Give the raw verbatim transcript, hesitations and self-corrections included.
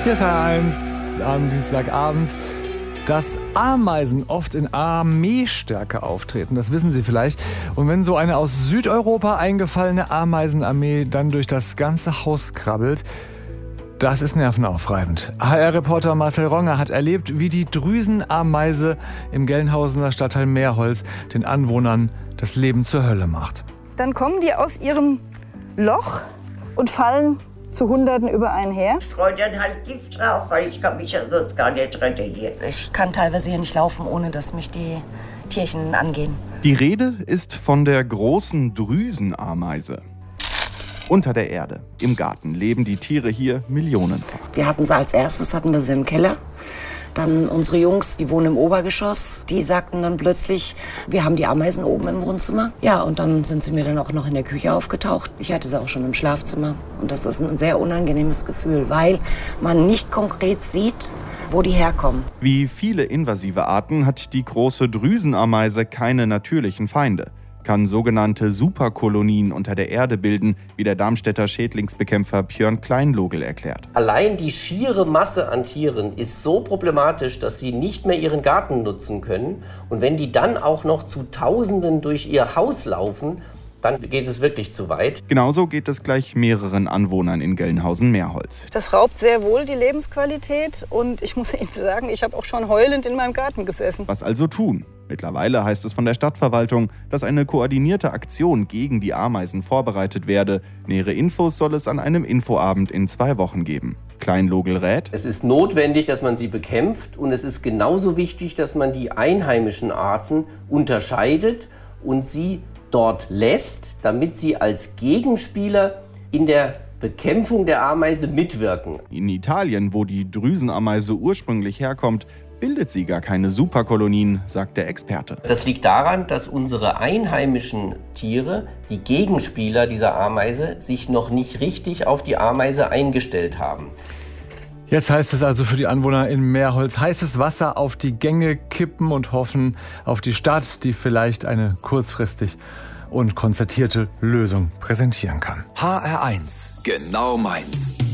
Hier ist H R eins am Dienstagabend. Dass Ameisen oft in Armeestärke auftreten, das wissen Sie vielleicht. Und wenn so eine aus Südeuropa eingefallene Ameisenarmee dann durch das ganze Haus krabbelt, das ist nervenaufreibend. H R-Reporter Marcel Ronger hat erlebt, wie die Drüsenameise im Gelnhausener Stadtteil Meerholz den Anwohnern das Leben zur Hölle macht. Dann kommen die aus ihrem Loch und fallen zu Hunderten über einen her. Streut dann halt Gift drauf, weil ich kann mich ja sonst gar nicht retten hier. Ich kann teilweise hier nicht laufen, ohne dass mich die Tierchen angehen. Die Rede ist von der großen Drüsenameise. Unter der Erde, im Garten, leben die Tiere hier millionenfach. Wir hatten sie als erstes, hatten wir sie im Keller. Dann unsere Jungs, die wohnen im Obergeschoss, die sagten dann plötzlich, wir haben die Ameisen oben im Wohnzimmer. Ja, und dann sind sie mir dann auch noch in der Küche aufgetaucht. Ich hatte sie auch schon im Schlafzimmer. Und das ist ein sehr unangenehmes Gefühl, weil man nicht konkret sieht, wo die herkommen. Wie viele invasive Arten hat die große Drüsenameise keine natürlichen Feinde. Kann sogenannte Superkolonien unter der Erde bilden, wie der Darmstädter Schädlingsbekämpfer Björn Kleinlogel erklärt. Allein die schiere Masse an Tieren ist so problematisch, dass sie nicht mehr ihren Garten nutzen können. Und wenn die dann auch noch zu Tausenden durch ihr Haus laufen, dann geht es wirklich zu weit. Genauso geht es gleich mehreren Anwohnern in Gelnhausen-Meerholz. Das raubt sehr wohl die Lebensqualität und ich muss Ihnen sagen, ich habe auch schon heulend in meinem Garten gesessen. Was also tun? Mittlerweile heißt es von der Stadtverwaltung, dass eine koordinierte Aktion gegen die Ameisen vorbereitet werde. Nähere Infos soll es an einem Infoabend in zwei Wochen geben. Kleinlogel rät: Es ist notwendig, dass man sie bekämpft, und es ist genauso wichtig, dass man die einheimischen Arten unterscheidet und sie dort lässt, damit sie als Gegenspieler in der Bekämpfung der Ameise mitwirken. In Italien, wo die Drüsenameise ursprünglich herkommt, bildet sie gar keine Superkolonien, sagt der Experte. Das liegt daran, dass unsere einheimischen Tiere, die Gegenspieler dieser Ameise, sich noch nicht richtig auf die Ameise eingestellt haben. Jetzt heißt es also für die Anwohner in Meerholz: heißes Wasser auf die Gänge kippen und hoffen auf die Stadt, die vielleicht eine kurzfristig und konzertierte Lösung präsentieren kann. H R eins, genau meins.